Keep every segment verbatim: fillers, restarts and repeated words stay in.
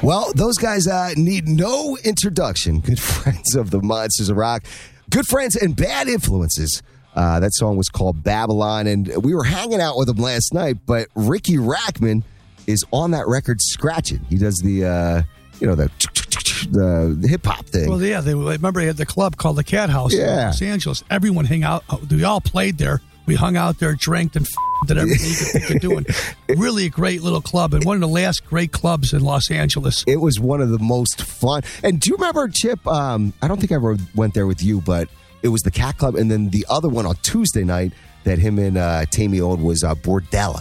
Well, those guys uh, need no introduction. Good friends of the Monsters of Rock. Good friends and bad influences. Uh, that song was called Babylon, and we were hanging out with them last night, but Ricky Rackman is on that record scratching. He does the, uh, you know, the, the, the hip-hop thing. Well, yeah, they remember they had the club called the Cat House yeah. in Los Angeles. Everyone hang out. We all played there. We hung out there, drank, and f- did everything you could think of doing. Really a great little club, and one of the last great clubs in Los Angeles. It was one of the most fun. And do you remember, Chip, um, I don't think I ever went there with you, but it was the Cat Club, and then the other one on Tuesday night that him and uh, Tammy owned was uh, Bordella.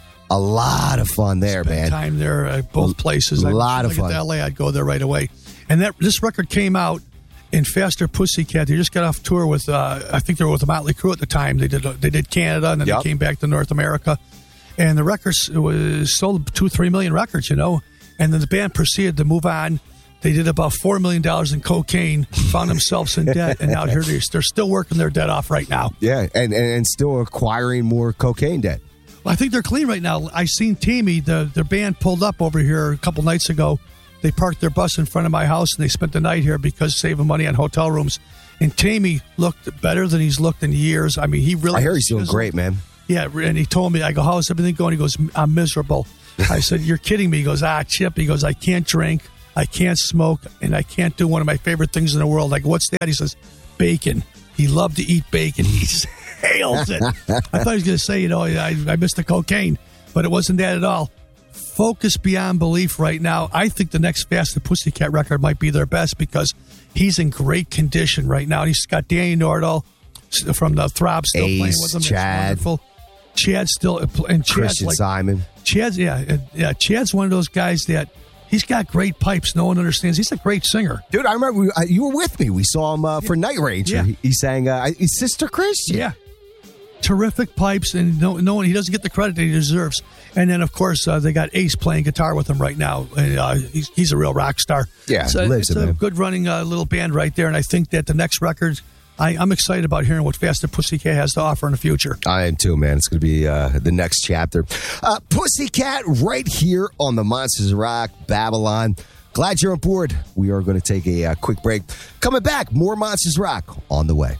A lot of fun there, Spent man. time there at both places. A lot I'd, of fun. To L A, I'd go there right away. And that this record came out in Faster Pussycat. They just got off tour with, uh, I think they were with the Motley Crue at the time. They did they did Canada, and then yep. they came back to North America. And the records was sold two, three million records, you know. And then the band proceeded to move on. They did about four million dollars in cocaine, found themselves in debt, and out here they're, they're still working their debt off right now. Yeah, and, and, and still acquiring more cocaine debt. Well, I think they're clean right now. I seen Tammy, the, their band pulled up over here a couple nights ago. They parked their bus in front of my house, and they spent the night here because saving money on hotel rooms. And Tammy looked better than he's looked in years. I mean, he really... I hear he's doing great, man. Yeah, and he told me, I go, how's everything going? He goes, I'm miserable. I said, you're kidding me. He goes, ah, Chip. He goes, I can't drink, I can't smoke, and I can't do one of my favorite things in the world. I go, what's that? He says, bacon. He loved to eat bacon. He just hails it. I thought he was going to say, you know, I, I missed the cocaine, but it wasn't that at all. Focus beyond belief right now. I think the next Faster Pussycat record might be their best because he's in great condition right now. He's got Danny Nordal from the Throb still Ace, playing with him. Chad. It's wonderful. Chad still and Chad's Christian like, Simon. Chad's yeah, yeah. Chad's one of those guys that he's got great pipes. No one understands. He's a great singer, dude. I remember we, uh, you were with me. We saw him uh, for yeah. Night Ranger. Yeah. He, he sang uh, Sister Christian. Yeah. Terrific pipes, and no, no one, he doesn't get the credit that he deserves. And then, of course, uh, they got Ace playing guitar with him right now. And, uh, he's, he's a real rock star. Yeah, so lives it's it, a man. good running uh, little band right there. And I think that the next record, I, I'm excited about hearing what Faster Pussycat has to offer in the future. I am too, man. It's going to be uh, the next chapter. Uh, Pussycat right here on the Monsters of Rock, Babylon. Glad you're on board. We are going to take a uh, quick break. Coming back, more Monsters Rock on the way.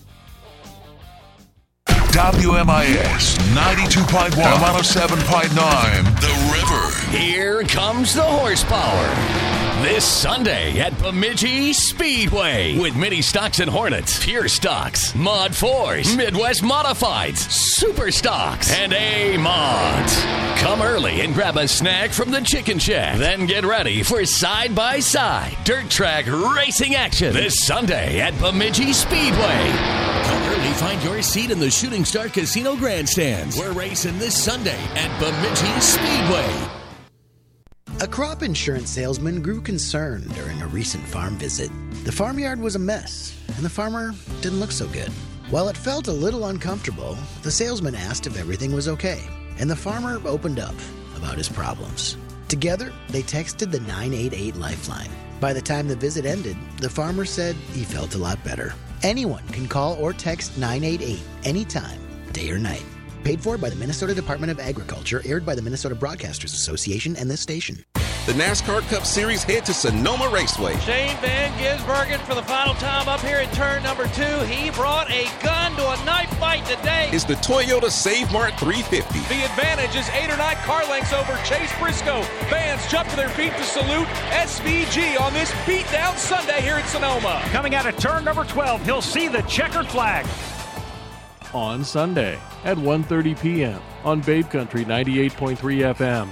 W M I S ninety-two point one, one oh seven point nine, The River. Here comes the horsepower. This Sunday at Bemidji Speedway with Mini Stocks and Hornets, Pure Stocks, Mod Force, Midwest Modifieds, Super Stocks, and A-Mods. Come early and grab a snack from the Chicken Shack. Then get ready for side-by-side dirt track racing action this Sunday at Bemidji Speedway. Come early, find your seat in the Shooting Star Casino grandstands. We're racing this Sunday at Bemidji Speedway. A crop insurance salesman grew concerned during a recent farm visit. The farmyard was a mess, and the farmer didn't look so good. While it felt a little uncomfortable, the salesman asked if everything was okay, and the farmer opened up about his problems. Together, they texted the nine eight eight Lifeline. By the time the visit ended, the farmer said he felt a lot better. Anyone can call or text nine eight eight anytime, day or night. Paid for by the Minnesota Department of Agriculture, aired by the Minnesota Broadcasters Association and this station. The NASCAR Cup Series head to Sonoma Raceway. Shane Van Gisbergen for the final time up here at turn number two. He brought a gun to a knife fight today. It's the Toyota Save Mart three fifty. The advantage is eight or nine car lengths over Chase Briscoe. Fans jump to their feet to salute S V G on this beatdown Sunday here at Sonoma. Coming out of turn number twelve, he'll see the checkered flag. On Sunday at one thirty p.m. on Babe Country ninety-eight point three F M.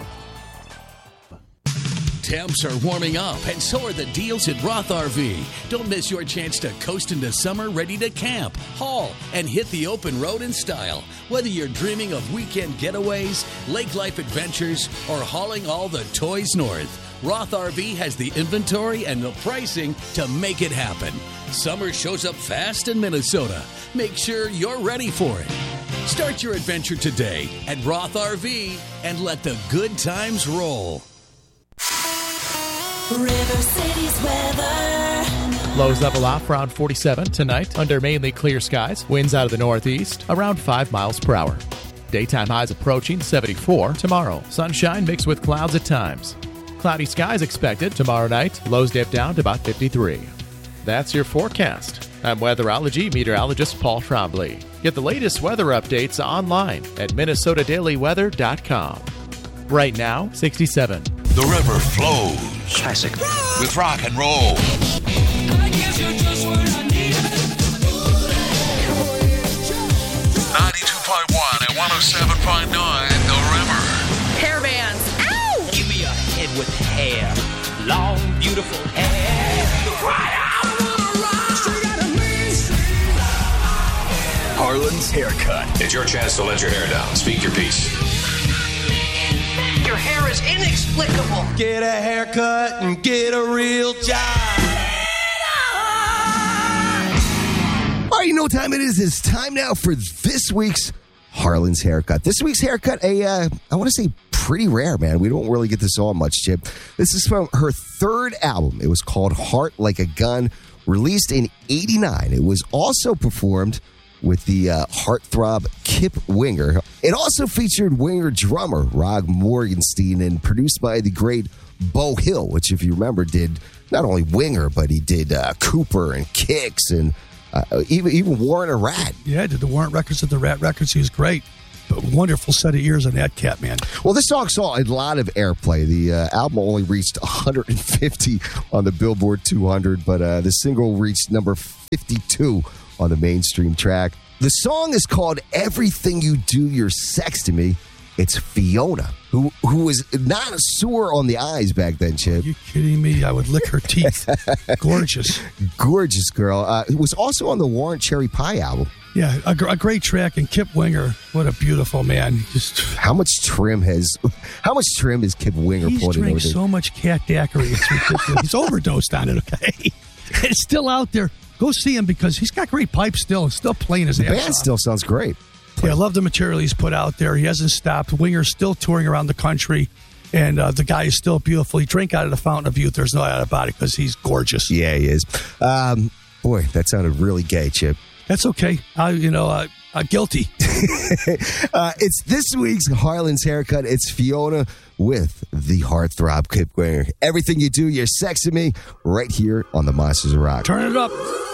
Temps are warming up, and so are the deals at Roth R V. Don't miss your chance to coast into summer ready to camp, haul, and hit the open road in style. Whether you're dreaming of weekend getaways, lake life adventures, or hauling all the toys north, Roth R V has the inventory and the pricing to make it happen. Summer shows up fast in Minnesota. Make sure you're ready for it. Start your adventure today at Roth R V and let the good times roll. River City's weather. Lows level off around forty-seven tonight under mainly clear skies. Winds out of the northeast around five miles per hour. Daytime highs approaching seventy-four tomorrow. Sunshine mixed with clouds at times. Cloudy skies expected tomorrow night. Lows dip down to about fifty-three. That's your forecast. I'm weatherology meteorologist Paul Trombley. Get the latest weather updates online at minnesota daily weather dot com. Right now, sixty-seven. The river flows. Classic. With rock and roll. ninety-two point one and one oh seven point nine, The River. Hair bands. Ow! Give me a head with hair. Long, beautiful hair. Harlan's Haircut. It's your chance to let your hair down. Speak your piece. Your hair is inexplicable. Get a haircut and get a real job. All right, you know what time it is? It's time now for this week's Harlan's Haircut. This week's haircut, a uh, I want to say pretty rare, man. We don't really get this all much, Chip. This is from her third album. It was called Heart Like a Gun, released in eighty-nine. It was also performed with the uh, heartthrob Kip Winger. It also featured Winger drummer Rod Morgenstein and produced by the great Beau Hill, which, if you remember, did not only Winger, but he did uh, Cooper and Kicks and uh, even even Warrant a Rat. Yeah, did the Warrant records at the Rat records. He was great. But wonderful set of ears on that cat, man. Well, this song saw a lot of airplay. The uh, album only reached one hundred fifty on the Billboard two hundred, but uh, the single reached number fifty-two on the mainstream track. The song is called Everything You Do, You're Sex to Me. It's Fiona, who who was not sore on the eyes back then, Chip. Are you kidding me? I would lick her teeth. Gorgeous. Gorgeous girl. Uh, it was also on the Warrant Cherry Pie album. Yeah, a, a great track. And Kip Winger, what a beautiful man. Just How much trim has how much trim is Kip Winger He's putting drank over so much cat daiquiri. It's ridiculous. He's overdosed on it, okay? It's still out there. Go see him because he's got great pipes still. He's still playing his The ass band off. still sounds great. Yeah, I love the material he's put out there. He hasn't stopped. Winger's still touring around the country, and uh, the guy is still beautiful. He drank out of the fountain of youth. There's no doubt about it because he's gorgeous. Yeah, he is. Um, boy, that sounded really gay, Chip. That's okay. I, you know, uh, uh, guilty. uh, it's this week's Harlan's Haircut. It's Fiona with the heartthrob Kip Winger. Everything you do, you're sexing me right here on the Monsters of Rock. Turn it up.